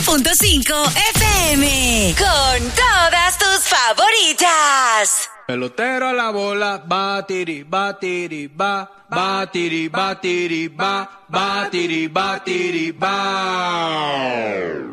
101.5 FM. Con todas tus favoritas. Pelotero a la bola, batiri, batiri, ba, batiri, batiri, ba, batiri, batiri, ba.